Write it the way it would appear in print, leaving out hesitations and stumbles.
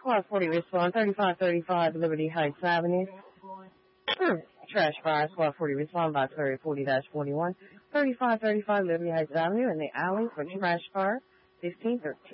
Squad 40 respond, 3535 Liberty Heights Avenue. Trash fire, Squad 40 respond, box area 40-41, 3535 Liberty Heights Avenue in the alley for trash fire, 1513.